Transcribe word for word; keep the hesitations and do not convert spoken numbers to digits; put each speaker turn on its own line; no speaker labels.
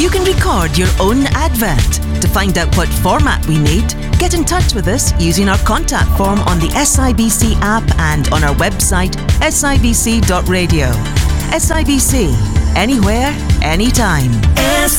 You can record your own advert. To find out what format we need, get in touch with us using our contact form on the S I B C app and on our website s i b c dot radio. S I B C, anywhere, anytime.
S